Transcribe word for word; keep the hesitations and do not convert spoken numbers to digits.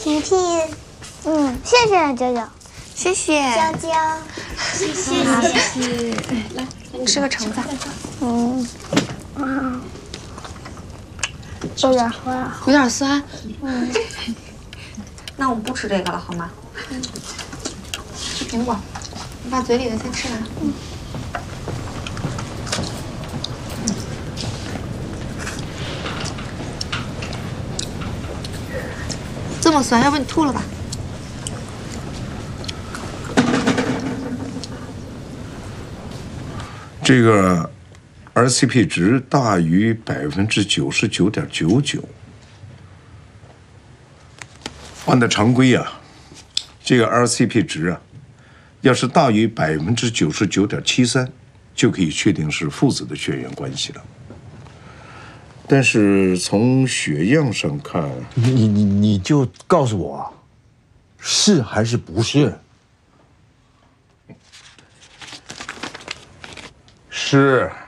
C P， 嗯，谢谢娇娇， 谢谢娇娇，谢谢谢谢。 来，你吃个橙子。 嗯，啊，有点酸， 有点酸。 嗯， 那我们不吃这个了，好吗？嗯，吃苹果，你把嘴里的先吃完。嗯。这么酸，要不你吐了吧？ 这个 R C P 值大于百分之九十九点九九。按照常规啊，这个 R C P 值啊，要是大于百分之九十九点七三，就可以确定是父子的血缘关系了。但是从血样上看， 你你你你就告诉我，是还是不是？ 是。